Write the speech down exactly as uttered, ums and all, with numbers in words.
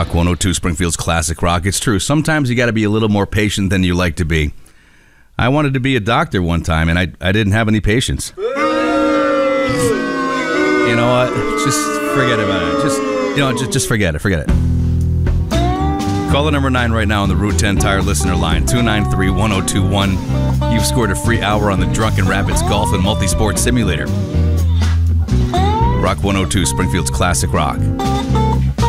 Rock one oh two, Springfield's Classic Rock. It's true. Sometimes you got to be a little more patient than you like to be. I wanted to be a doctor one time, and I I didn't have any patience. You know what? Just forget about it. Just you know, just just forget it. Forget it. Call the number nine right now on the Route ten Tire listener line, two nine three, one oh two one. You've scored a free hour on the Drunken Rapids Golf and Multi-Sport Simulator. Rock one oh two, Springfield's Classic Rock.